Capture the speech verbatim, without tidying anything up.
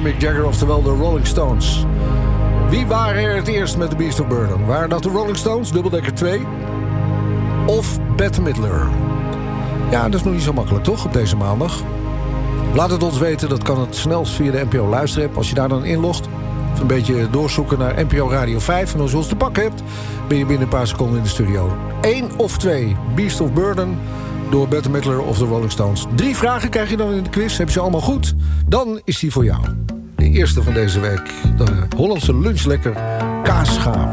van Mick Jagger, oftewel de Rolling Stones. Wie waren er het eerst met The Beast of Burden? Waren dat de Rolling Stones, Dubbeldekker twee? Of Bette Midler? Ja, dat is nog niet zo makkelijk, toch, op deze maandag? Laat het ons weten, dat kan het snelst via de N P O Luisterapp. Als je daar dan inlogt, een beetje doorzoeken naar N P O Radio vijf. En als je ons te pakken hebt, ben je binnen een paar seconden in de studio. Eén of twee, Beast of Burden door Bette Midler of de Rolling Stones. Drie vragen krijg je dan in de quiz. Heb je ze allemaal goed? Dan is die voor jou. De eerste van deze week, de Hollandse lunchlekker kaasschaaf.